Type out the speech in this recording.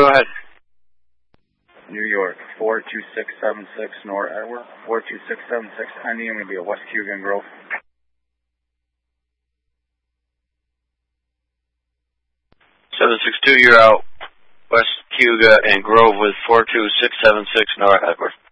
go ahead. New York, 42676 North Edward, 42676 ending, going to be a West Cayuga Grove. 762, you're out. West Cayuga and Grove with 42676 North Edward.